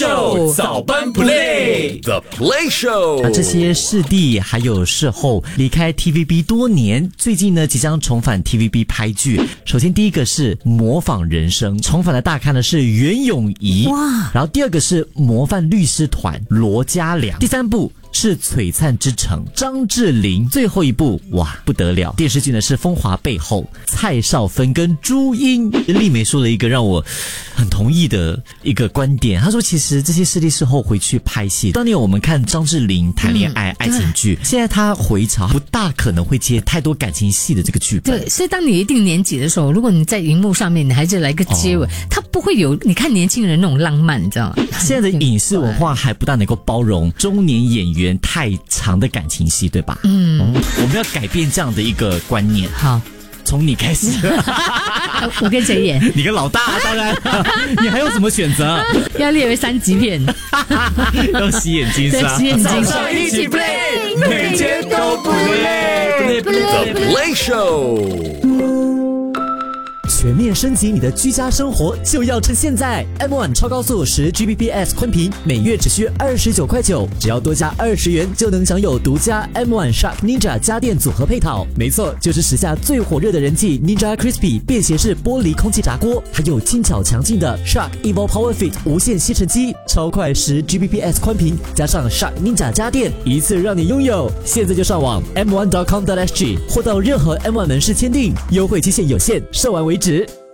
Show 早班 Play，The Play Show。 这些视帝还有视后离开 TVB 多年，最近呢即将重返 TVB 拍剧。首先第一个是模仿人生，重返的大咖呢是袁咏仪，哇，然后第二个是模范律师团罗嘉良，第三部是璀璨之城张智霖，最后一部哇不得了，电视剧呢是风华背后蔡少芬跟朱茵。丽梅说了一个让我很同意的一个观点，她说其实这些视帝事后回去拍戏，当年我们看张智霖谈恋爱、爱情剧，现在他回潮不大可能会接太多感情戏的这个剧本。 对，所以当你一定年纪的时候，如果你在荧幕上面你还是来个接吻，他不会有你看年轻人那种浪漫，你知道吗？ 现在的影视文化还不大能够包容中年演员太长的感情戏，对吧？我们要改变这样的一个观念。 好， 从你开始。 我跟谁演？ 你跟老大，当然。你还有什么选择？ 要列为3级片。 要洗眼睛是吧？ 洗眼睛。 早上一起 play， 每天都不累。 The Play Show。 全面升级你的居家生活就要趁现在 M1 超高速10Gbps 宽频每月只需29.9块，只要多加20元就能享有独家 M1 Shark Ninja 家电组合配套。没错，就是时下最火热的人气 Ninja Crispy 便携式玻璃空气炸锅，还有轻巧强劲的 Shark Evo Power Fit 无线吸尘机，超快10Gbps 宽频加上 Shark Ninja 家电，一次让你拥有。现在就上网 m1.com.sg 或到任何 M1 门市签订，优惠期限有限，售完为止。